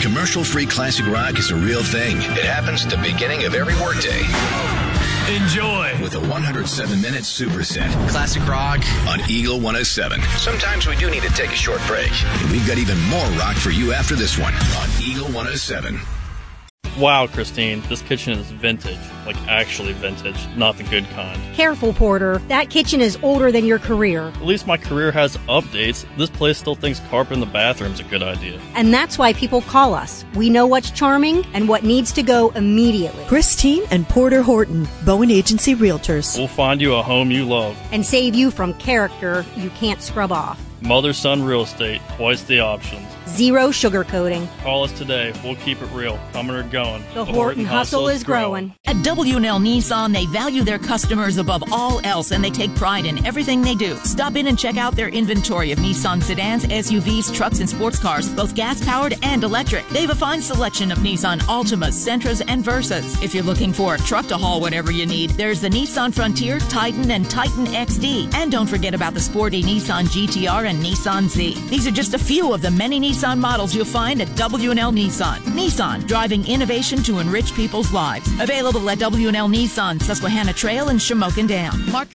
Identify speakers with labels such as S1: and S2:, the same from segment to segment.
S1: Commercial-free classic rock is a real thing. It happens at the beginning of every workday. Enjoy with a 107-minute superset. Classic rock on Eagle 107. Sometimes we do need to take a short break. And we've got even more rock for you after this one on Eagle 107.
S2: Wow, Christine, this kitchen is vintage. Like, actually vintage, not the good kind.
S3: Careful, Porter. That kitchen is older than your career.
S2: At least my career has updates. This place still thinks carpet in the bathroom's a good idea.
S3: And that's why people call us. We know what's charming and what needs to go immediately.
S4: Christine and Porter Horton, Bowen Agency Realtors.
S2: We'll find you a home you love.
S3: And save you from character you can't scrub off.
S2: Mother-son real estate, twice the options.
S3: Zero sugarcoating.
S2: Call us today. We'll keep it real. Coming or going.
S3: The Horton hustle is growing.
S5: At W&L Nissan, they value their customers above all else, and they take pride in everything they do. Stop in and check out their inventory of Nissan sedans, SUVs, trucks, and sports cars, both gas-powered and electric. They have a fine selection of Nissan Altimas, Sentras, and Versas. If you're looking for a truck to haul whatever you need, there's the Nissan Frontier, Titan, and Titan XD. And don't forget about the sporty Nissan GTR and Nissan Z. These are just a few of the many Nissan models you'll find at W&L Nissan. Nissan, driving innovation to enrich people's lives. Available at W&L Nissan, Susquehanna Trail, and Shamokin Dam.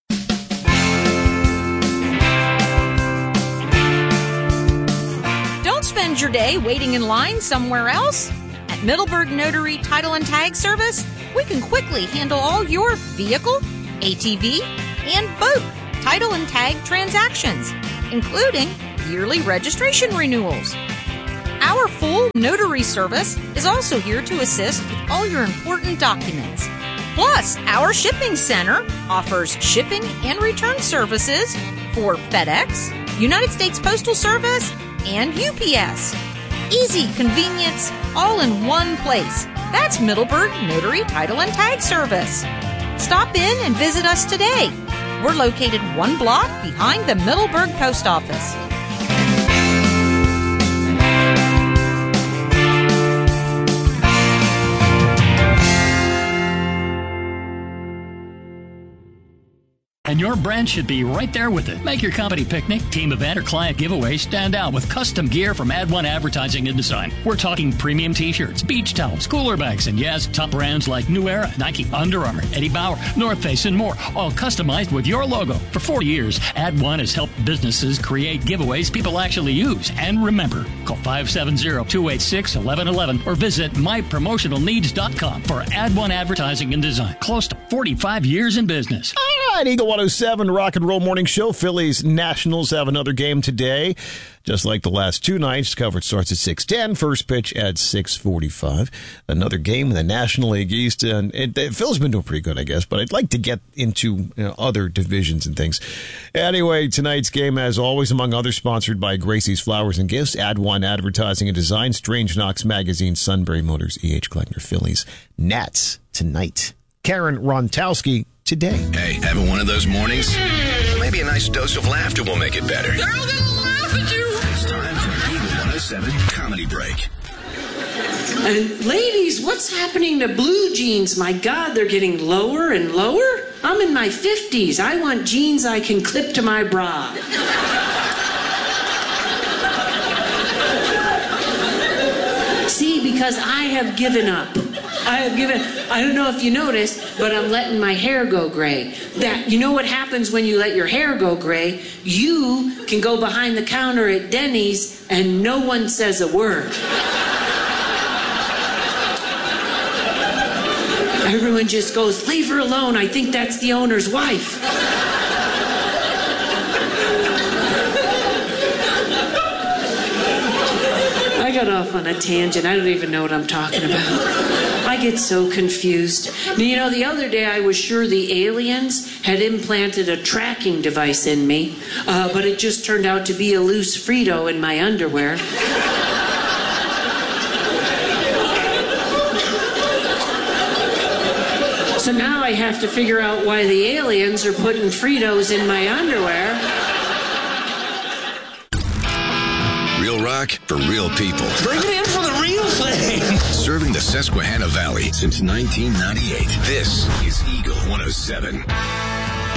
S6: Don't spend your day waiting in line somewhere else. At Middleburg Notary Title and Tag Service, we can quickly handle all your vehicle, ATV, and boat title and tag transactions, including yearly registration renewals. Our full notary service is also here to assist with all your important documents. Plus, our shipping center offers shipping and return services for FedEx, United States Postal Service, and UPS. Easy convenience, all in one place. That's Middleburg Notary Title and Tag Service. Stop in and visit us today. We're located 1 block behind the Middleburg Post Office.
S7: And your brand should be right there with it. Make your company picnic, team event, or client giveaway stand out with custom gear from Ad1 Advertising and Design. We're talking premium t-shirts, beach towels, cooler bags, and yes, top brands like New Era, Nike, Under Armour, Eddie Bauer, North Face, and more, all customized with your logo. For 40 years, Ad1 has helped businesses create giveaways people actually use. And remember, call 570-286-1111 or visit mypromotionalneeds.com for Ad1 Advertising and Design. Close to 45 years in business.
S8: All right, Eagle 107 Rock and Roll Morning Show. Phillies Nationals have another game today. Just like the last two nights, coverage starts at 6:10. First pitch at 6:45. Another game in the National League East. And Phil's been doing pretty good, I guess, but I'd like to get into other divisions and things. Anyway, tonight's game, as always, among others, sponsored by Gracie's Flowers and Gifts, Ad1 Advertising and Design, Strange Knox Magazine, Sunbury Motors, E.H. Kleckner, Phillies, Nats tonight. Karen Rontowski today.
S1: Hey, having one of those mornings? Maybe a nice dose of laughter will make it better.
S9: They're all gonna laugh at you.
S1: It's time for an Eagle 107 comedy break.
S10: And ladies, what's happening to blue jeans? My God, they're getting lower and lower. I'm in my 50s. I want jeans I can clip to my bra. See, because I have given up. I don't know if you noticed, but I'm letting my hair go gray. You know what happens when you let your hair go gray? You can go behind the counter at Denny's and no one says a word. Everyone just goes, leave her alone. I think that's the owner's wife. I got off on a tangent. I don't even know what I'm talking about. I get so confused. You know, the other day I was sure the aliens had implanted a tracking device in me, but it just turned out to be a loose Frito in my underwear. So now I have to figure out why the aliens are putting Fritos in my underwear.
S1: Real rock for real people.
S9: Bring it in for the real thing.
S1: Serving the Susquehanna Valley since 1998. This is Eagle 107.